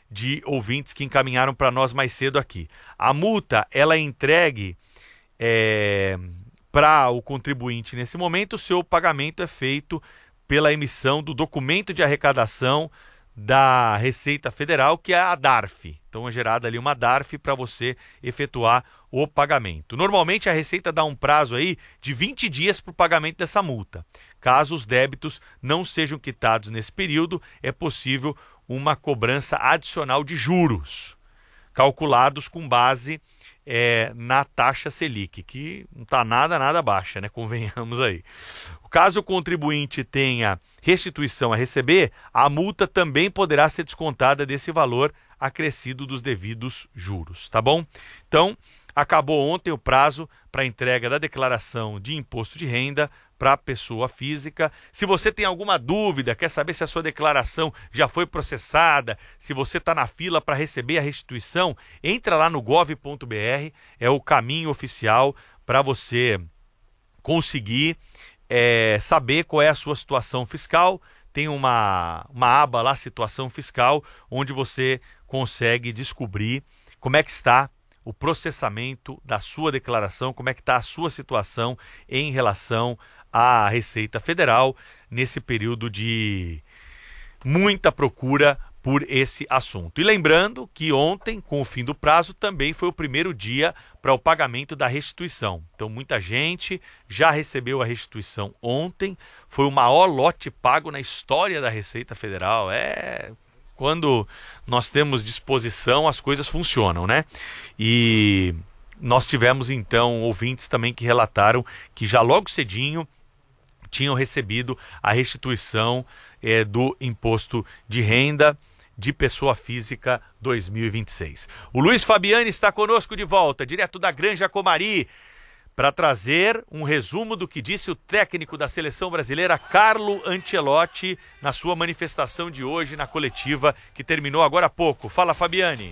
de ouvintes que encaminharam para nós mais cedo aqui. A multa, ela é entregue para o contribuinte nesse momento. O seu pagamento é feito pela emissão do documento de arrecadação da Receita Federal, que é a DARF. Então é gerada ali uma DARF para você efetuar o pagamento. Normalmente a Receita dá um prazo aí de 20 dias para o pagamento dessa multa. Caso os débitos não sejam quitados nesse período, é possível uma cobrança adicional de juros, calculados com base na taxa Selic, que não está nada baixa, né? Convenhamos aí. Caso o contribuinte tenha restituição a receber, a multa também poderá ser descontada desse valor acrescido dos devidos juros, tá bom? Então, acabou ontem o prazo para entrega da declaração de imposto de renda para a pessoa física. Se você tem alguma dúvida, quer saber se a sua declaração já foi processada, se você está na fila para receber a restituição, entra lá no gov.br, é o caminho oficial para você conseguir saber qual é a sua situação fiscal. Tem uma aba lá, situação fiscal, onde você consegue descobrir como é que está o processamento da sua declaração, como é que está a sua situação em relação à Receita Federal nesse período de muita procura por esse assunto. E lembrando que ontem, com o fim do prazo, também foi o primeiro dia para o pagamento da restituição. Então muita gente já recebeu a restituição ontem, foi o maior lote pago na história da Receita Federal. Quando nós temos disposição, as coisas funcionam, né? E nós tivemos então ouvintes também que relataram que já logo cedinho tinham recebido a restituição do imposto de renda de pessoa física 2026. O Luiz Fabiani está conosco de volta, direto da Granja Comari, para trazer um resumo do que disse o técnico da seleção brasileira, Carlo Ancelotti, na sua manifestação de hoje na coletiva que terminou agora há pouco. Fala, Fabiani.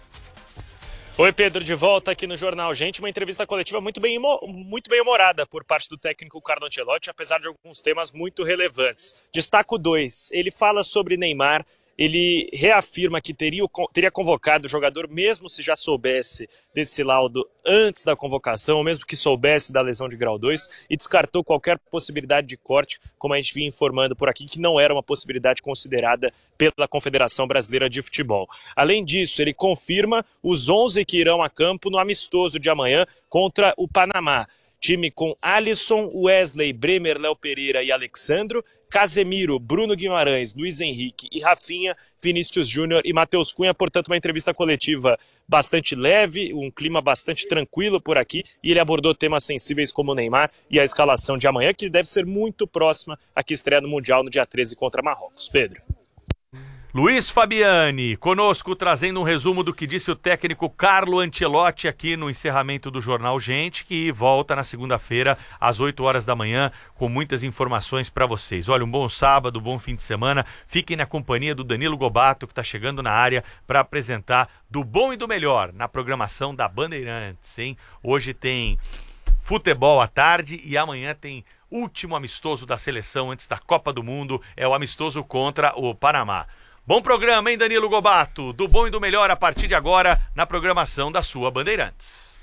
Oi, Pedro, de volta aqui no Jornal Gente. Uma entrevista coletiva muito bem humorada por parte do técnico Carlo Ancelotti, apesar de alguns temas muito relevantes. Destaco 2. Ele fala sobre Neymar. Ele reafirma que teria convocado o jogador mesmo se já soubesse desse laudo antes da convocação, ou mesmo que soubesse da lesão de grau 2, e descartou qualquer possibilidade de corte, como a gente vinha informando por aqui, que não era uma possibilidade considerada pela Confederação Brasileira de Futebol. Além disso, ele confirma os 11 que irão a campo no amistoso de amanhã contra o Panamá. Time com Alisson, Wesley, Bremer, Léo Pereira e Alexandro, Casemiro, Bruno Guimarães, Luiz Henrique e Rafinha, Vinícius Júnior e Matheus Cunha. Portanto, uma entrevista coletiva bastante leve, um clima bastante tranquilo por aqui, e ele abordou temas sensíveis como o Neymar e a escalação de amanhã, que deve ser muito próxima à que estreia no Mundial no dia 13 contra Marrocos. Pedro. Luiz Fabiani, conosco, trazendo um resumo do que disse o técnico Carlo Ancelotti aqui no encerramento do Jornal Gente, que volta na segunda-feira às 8 horas da manhã com muitas informações para vocês. Olha, um bom sábado, bom fim de semana. Fiquem na companhia do Danilo Gobato, que está chegando na área para apresentar do bom e do melhor na programação da Bandeirantes, hein? Hoje tem futebol à tarde e amanhã tem último amistoso da seleção antes da Copa do Mundo, é o amistoso contra o Panamá. Bom programa, hein, Danilo Gobato? Do bom e do melhor a partir de agora na programação da sua Bandeirantes.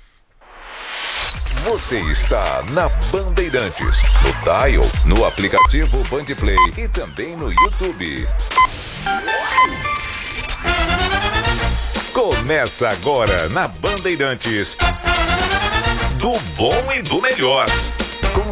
Você está na Bandeirantes, no Dial, no aplicativo Bandplay e também no YouTube. Começa agora na Bandeirantes, do bom e do melhor.